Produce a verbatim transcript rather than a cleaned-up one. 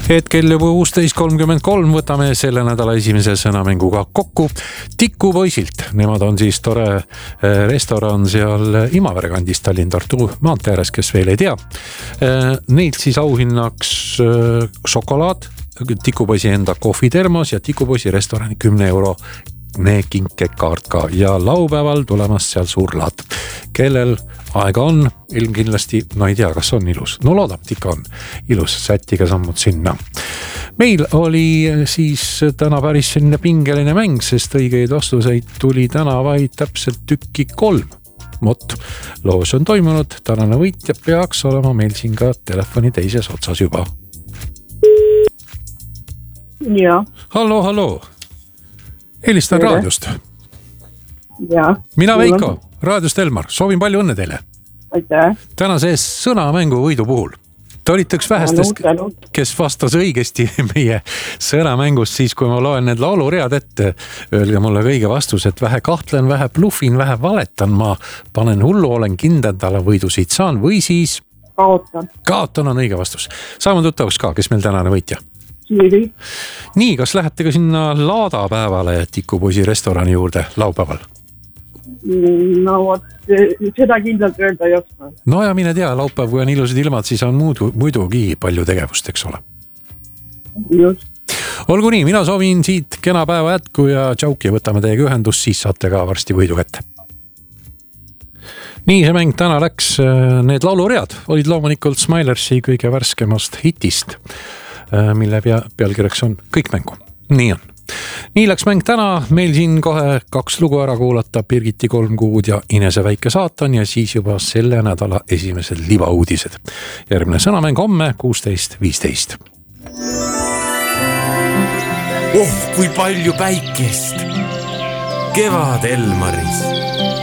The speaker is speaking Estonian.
Hetkel juba kuusteist kolmkümmend kolm, võtame selle nädala esimese sõnamänguga kokku Tikupoisilt. Nemad on siis tore restoran seal Imavere kandis Tallinn-Tartu maantee ääres, kes veel ei tea. Neilt siis auhinnaks šokolaad, Tikupoisi enda kohvitermos ja Tikupoisi restorani kümne euro kinkekaart ka ja laupäeval tulemas seal suur laat. Kellel aega on, ilmkindlasti, no ei tea, kas on ilus. No loodab, ikka on ilus, sätiga sammud sinna. Meil oli siis täna päris selline pingeline mäng, sest õigeid vastuseid tuli täna vaid täpselt tükki kolm. Mot, loos on toimunud, tänane võitja peaks olema meil siin ka telefoni teises otsas juba. Ja. Hallo, hallo. Helistan Tere. Raadiost. Ja. Mina Veiko, Raadiost Elmar. Soovin palju õnne teile. Aitäh. Tänase sõnamängu võidu puhul. Te olite üks vähestest, kes vastas õigesti meie sõnamängust siis, kui ma loen need lauluread ette. Öelge mulle kõige vastus, et vähe kahtlen, vähe bluffin, vähe valetan. Ma panen hullu, olen kindel, talle võidu siit saan või siis... Kaotan. Kaotan on õige vastus. Saame tuttavaks ka, kes meil tänane võitja. Kiiri. Nii, kas lähete ka sinna laadapäevale Tikupoisi restorani juurde laupäeval? No, seda kindlalt öelda ei oska. No ja mine tea, laupäev, kui on ilusad ilmad, siis on muidu, muidugi palju tegevust, eks ole. Just. Olgu nii, mina soovin siit kena päeva jätku ja tšauki, võtame teiega ühendust, siis saate ka varsti võidu kätte. Nii see mäng täna läks. Need lauluread olid loomulikult Smilersi kõige värskemast hitist, mille pea, pealkirjaks on Kõik mängu. Nii on. Nii läks mäng täna. Meil siin kohe kaks lugu ära kuulata, Birgiti kolm kuud ja Inese väike saatan ja siis juba selle nädala esimesed libauudised. Järgmine sõnamäng homme kuusteist viisteist. Oh, kui palju päikest! Kevad Elmaris!